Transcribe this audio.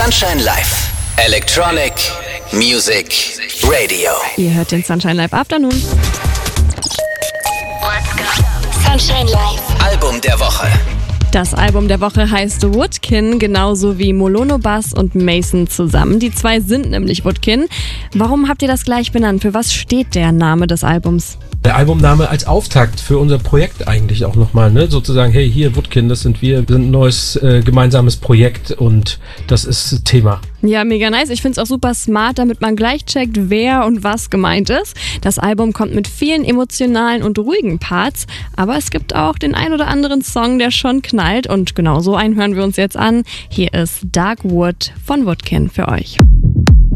Sunshine Live. Electronic Music Radio. Ihr hört den Sunshine Live Afternoon. Sunshine Live. Album der Woche. Das Album der Woche heißt Woodkin, genauso wie Molono Bass und Mason zusammen. Die zwei sind nämlich Woodkin. Warum habt ihr das gleich benannt? Für was steht der Name des Albums? Der Albumname als Auftakt für unser Projekt eigentlich auch nochmal, ne? Sozusagen, hey, hier, Woodkin, das sind wir sind ein neues gemeinsames Projekt und das ist Thema. Ja, mega nice. Ich find's auch super smart, damit man gleich checkt, wer und was gemeint ist. Das Album kommt mit vielen emotionalen und ruhigen Parts, aber es gibt auch den ein oder anderen Song, der schon knallt und genau so einen hören wir uns jetzt an. Hier ist Dark Wood von Woodkin für euch.